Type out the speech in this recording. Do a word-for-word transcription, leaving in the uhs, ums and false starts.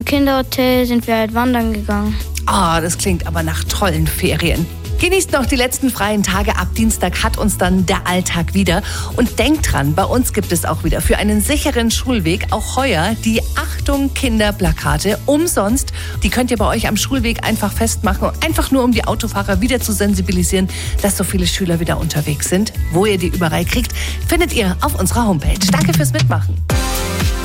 Kinderhotel sind wir halt wandern gegangen. Ah, das klingt aber nach tollen Ferien. Genießt noch die letzten freien Tage. Ab Dienstag hat uns dann der Alltag wieder. Und denkt dran, bei uns gibt es auch wieder für einen sicheren Schulweg auch heuer die Achtung Kinderplakate umsonst. Die könnt ihr bei euch am Schulweg einfach festmachen. Einfach nur, um die Autofahrer wieder zu sensibilisieren, dass so viele Schüler wieder unterwegs sind. Wo ihr die überall kriegt, findet ihr auf unserer Homepage. Danke fürs Mitmachen.